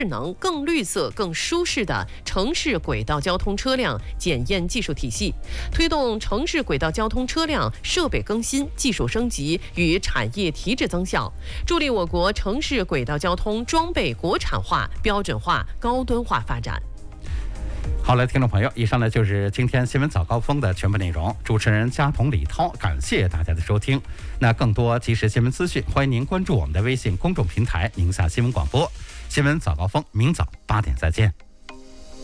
智能、更绿色、更舒适的城市轨道交通车辆检验技术体系，推动城市轨道交通车辆设备更新、技术升级与产业提质增效，助力我国城市轨道交通装备国产化、标准化、高端化发展。 好了，听众朋友，以上呢就是今天新闻早高峰的全部内容。主持人佳彤、李涛，感谢大家的收听。那更多即时新闻资讯，欢迎您关注我们的微信公众平台“宁夏新闻广播”。新闻早高峰，明早8点再见。